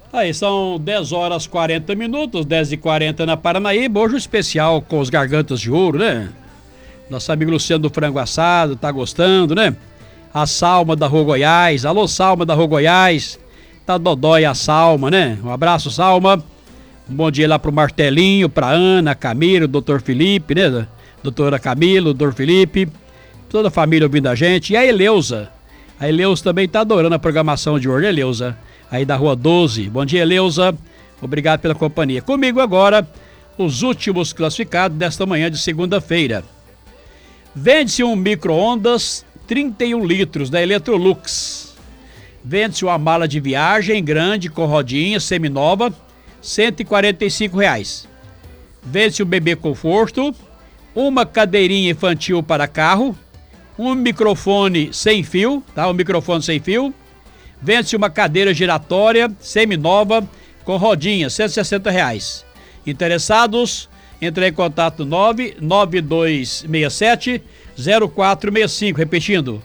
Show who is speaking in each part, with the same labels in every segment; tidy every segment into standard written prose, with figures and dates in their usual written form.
Speaker 1: Aí são 10 horas 40 minutos, 10h40 na Paranaíba. Hoje o especial com os Gargantas de Ouro, né? Nosso amigo Luciano do Frango Assado, tá gostando, né? A Salma da Rua Goiás. Alô, Salma da Rua Goiás. Tá dodói a Salma, né? Um abraço, Salma. Um bom dia lá pro Martelinho, pra Ana, Camilo, doutor Felipe, né? Doutora Camilo, doutor Felipe. Toda a família ouvindo a gente. E a Eleusa. A Eleusa também tá adorando a programação de hoje, né, Eleusa? Aí da Rua 12. Bom dia, Eleusa. Obrigado pela companhia. Comigo agora, os últimos classificados desta manhã de segunda-feira. Vende-se um micro-ondas 31 litros da Electrolux. Vende-se uma mala de viagem grande com rodinha seminova, R$ 145. Vende-se um bebê conforto, uma cadeirinha infantil para carro, um microfone sem fio, tá? Um microfone sem fio. Vende-se uma cadeira giratória seminova com rodinha, R$ 160. Interessados? Entre em contato 99267-0465. Repetindo,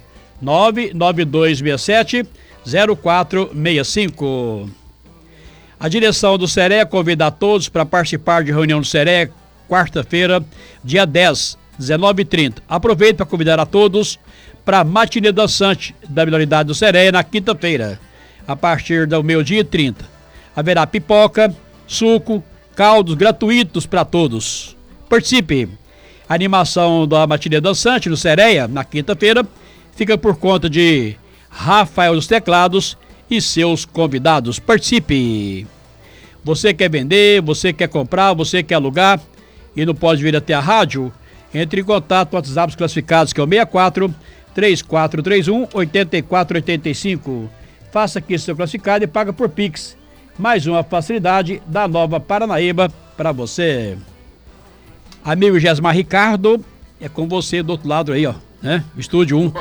Speaker 1: 99267-0465. A direção do CERE convida a todos para participar de reunião do CERE, quarta-feira, dia 10, 19h30. Aproveito para convidar a todos para a matinê dançante da minoridade do CERE na quinta-feira, a partir do meio-dia e 30. Haverá pipoca, suco, caldos gratuitos para todos. Participe! A animação da matinê dançante no Cereia, na quinta-feira, fica por conta de Rafael dos Teclados e seus convidados. Participe! Você quer vender, você quer comprar, você quer alugar e não pode vir até a rádio? Entre em contato com os WhatsApps classificados, que é o 64-3431-8485. Faça aqui seu classificado e paga por Pix. Mais uma facilidade da Nova Paranaíba para você. Amigo Gesmar Ricardo, é com você do outro lado aí, ó, né? Estúdio 1.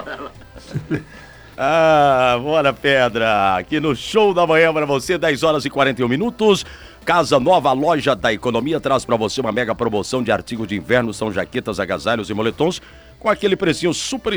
Speaker 2: Bora Pedra, aqui no Show da Manhã para você, 10 horas e 41 minutos. Casa Nova, loja da economia, traz para você uma mega promoção de artigos de inverno, são jaquetas, agasalhos e moletons com aquele precinho super